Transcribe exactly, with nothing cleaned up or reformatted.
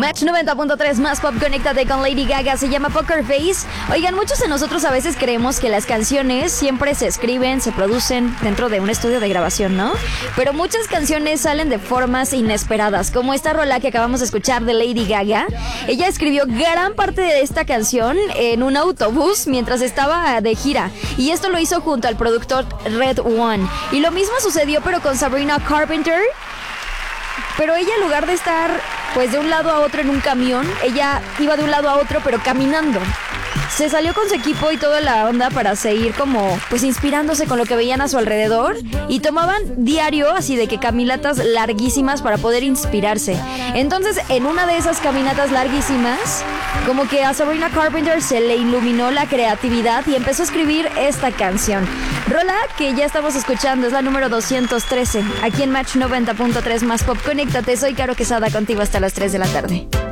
Match noventa punto tres más pop, conéctate con Lady Gaga, se llama Poker Face. Oigan, muchos de nosotros a veces creemos que las canciones siempre se escriben, se producen dentro de un estudio de grabación, ¿no? Pero muchas canciones salen de formas inesperadas, como esta rola que acabamos de escuchar de Lady Gaga. Ella escribió gran parte de esta canción en un autobús mientras estaba de gira, y esto lo hizo junto al productor Red One. Y lo mismo sucedió pero con Sabrina Carpenter. Pero ella, en lugar de estar pues de un lado a otro en un camión, ella iba de un lado a otro pero caminando. Se salió con su equipo y toda la onda para seguir como pues inspirándose con lo que veían a su alrededor, y tomaban diario así de que caminatas larguísimas para poder inspirarse. Entonces, en una de esas caminatas larguísimas, como que a Sabrina Carpenter se le iluminó la creatividad y empezó a escribir esta canción. Rola que ya estamos escuchando, es la número doscientos trece, aquí en Match noventa punto tres más pop. Conéctate, soy Caro Quesada contigo hasta las tres de la tarde.